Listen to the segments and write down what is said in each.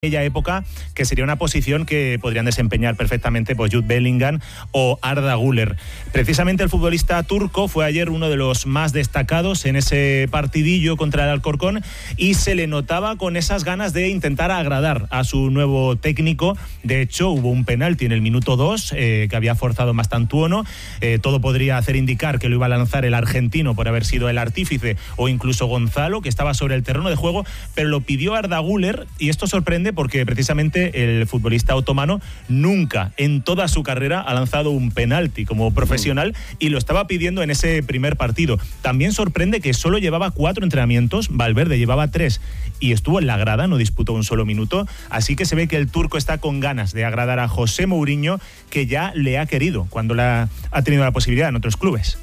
aquella época, que sería una posición que podrían desempeñar perfectamente pues Jude Bellingham o Arda Güler. Precisamente el futbolista turco fue ayer uno de los más destacados en ese partidillo contra el Alcorcón y se le notaba con esas ganas de intentar agradar a su nuevo técnico. De hecho, hubo un penalti en el minuto 2 que había forzado Mastantuono. Todo podría hacer indicar que lo iba a lanzar el argentino por haber sido el artífice, o incluso Gonzalo, que estaba sobre el terreno de juego, pero lo pidió Arda Güler, y esto sorprende porque precisamente el futbolista otomano nunca en toda su carrera ha lanzado un penalti como profesional y lo estaba pidiendo en ese primer partido. También sorprende que solo llevaba 4 entrenamientos, Valverde llevaba 3 y estuvo en la grada, no disputó un solo minuto, así que se ve que el turco está con ganas de agradar a José Mourinho, que ya le ha querido cuando ha tenido la posibilidad en otros clubes.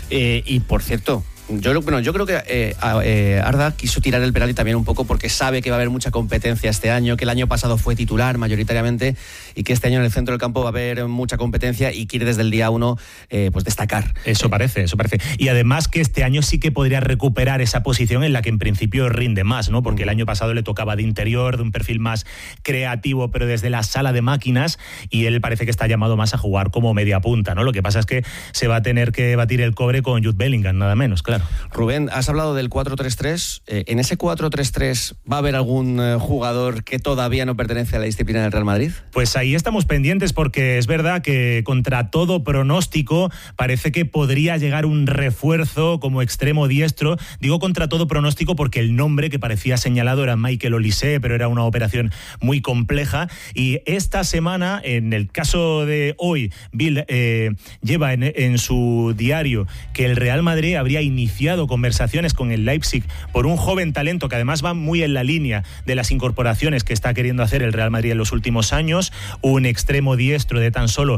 Y por cierto, yo creo que Arda quiso tirar el penalti también un poco porque sabe que va a haber mucha competencia este año, que el año pasado fue titular mayoritariamente y que este año en el centro del campo va a haber mucha competencia y quiere desde el día 1 pues destacar. Eso parece. Y además que este año sí que podría recuperar esa posición en la que en principio rinde más, ¿no? Porque el año pasado le tocaba de interior, de un perfil más creativo, pero desde la sala de máquinas, y él parece que está llamado más a jugar como media punta, ¿no? Lo que pasa es que se va a tener que batir el cobre con Jude Bellingham, nada menos, claro. Rubén, has hablado del 4-3-3. ¿En ese 4-3-3 va a haber algún jugador que todavía no pertenece a la disciplina del Real Madrid? Pues ahí estamos pendientes, porque es verdad que contra todo pronóstico parece que podría llegar un refuerzo como extremo diestro. Digo contra todo pronóstico porque el nombre que parecía señalado era Michael Olise, pero era una operación muy compleja, y esta semana, en el caso de hoy, Bill lleva en su diario que el Real Madrid habría iniciado conversaciones con el Leipzig por un joven talento que además va muy en la línea de las incorporaciones que está queriendo hacer el Real Madrid en los últimos años, un extremo diestro de tan solo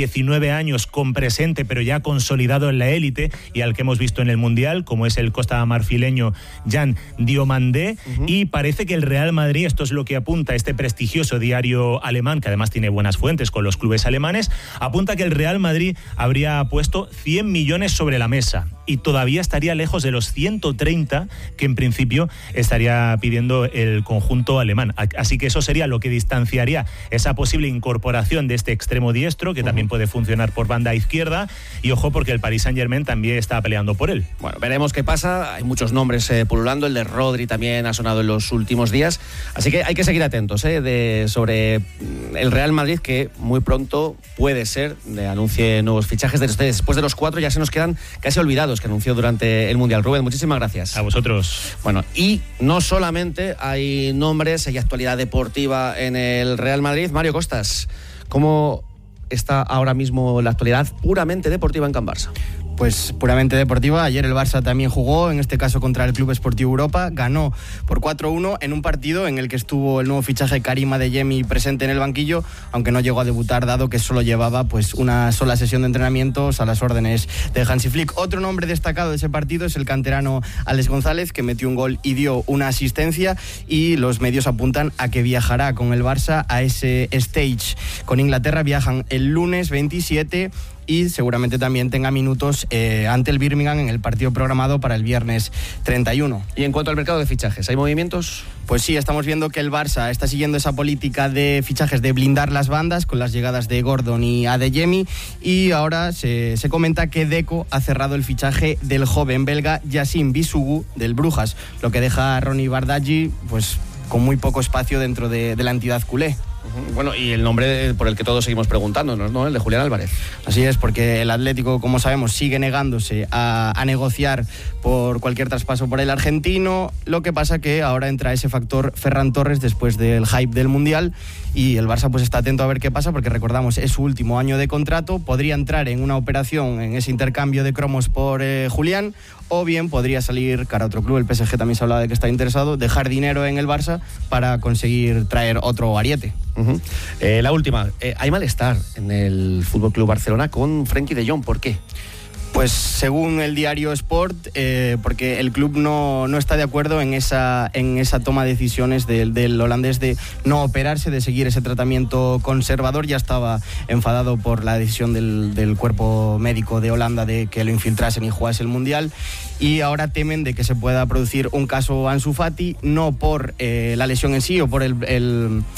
19 años con presente pero ya consolidado en la élite y al que hemos visto en el Mundial, como es el costamarfileño Jan Diomandé. Y parece que el Real Madrid, esto es lo que apunta este prestigioso diario alemán, que además tiene buenas fuentes con los clubes alemanes, apunta que el Real Madrid habría puesto 100 millones sobre la mesa y todavía estaría lejos de los 130 que en principio estaría pidiendo el conjunto alemán. Así que eso sería lo que distanciaría esa posible incorporación de este extremo diestro, que también puede funcionar por banda izquierda, y ojo porque el Paris Saint-Germain también está peleando por él. Bueno, veremos qué pasa. Hay muchos nombres pululando, el de Rodri también ha sonado en los últimos días, así que hay que seguir atentos sobre el Real Madrid, que muy pronto puede ser anuncie nuevos fichajes. Después de los 4 ya se nos quedan casi olvidados que anunció durante el Mundial. Rubén, muchísimas gracias. A vosotros. Bueno, y no solamente hay nombres, hay actualidad deportiva en el Real Madrid. Mario Costas, ¿cómo está ahora mismo la actualidad puramente deportiva en Can Barça? Pues puramente deportiva. Ayer el Barça también jugó, en este caso contra el Club Esportiu Europa, ganó por 4-1 en un partido en el que estuvo el nuevo fichaje Karim Adeyemi presente en el banquillo, aunque no llegó a debutar dado que solo llevaba pues una sola sesión de entrenamientos a las órdenes de Hansi Flick. Otro nombre destacado de ese partido es el canterano Alex González, que metió un gol y dio una asistencia, y los medios apuntan a que viajará con el Barça a ese stage con Inglaterra. Viajan el lunes 27 y seguramente también tenga minutos ante el Birmingham en el partido programado para el viernes 31. Y en cuanto al mercado de fichajes, ¿hay movimientos? Pues sí, estamos viendo que el Barça está siguiendo esa política de fichajes de blindar las bandas con las llegadas de Gordon y Adeyemi, y ahora se comenta que Deco ha cerrado el fichaje del joven belga Yacine Bisugu del Brujas, lo que deja a Ronny Bardghji pues con muy poco espacio dentro de la entidad culé. Bueno, y el nombre por el que todos seguimos preguntándonos, ¿no? El de Julián Álvarez. Así es, porque el Atlético, como sabemos, sigue negándose a negociar por cualquier traspaso por el argentino. Lo que pasa que ahora entra ese factor Ferran Torres después del hype del Mundial, y el Barça pues está atento a ver qué pasa, porque recordamos, es su último año de contrato. Podría entrar en una operación, en ese intercambio de cromos por Julián, o bien podría salir cara a otro club. El PSG también se hablaba de que está interesado, dejar dinero en el Barça para conseguir traer otro ariete. La última, hay malestar en el FC Barcelona con Frenkie de Jong. ¿Por qué? Pues según el diario Sport, porque el club no está de acuerdo en esa toma de decisiones del holandés de no operarse, de seguir ese tratamiento conservador. Ya estaba enfadado por la decisión del cuerpo médico de Holanda de que lo infiltrasen y jugase el Mundial, y ahora temen de que se pueda producir un caso Ansu Fati, no por la lesión en sí o por el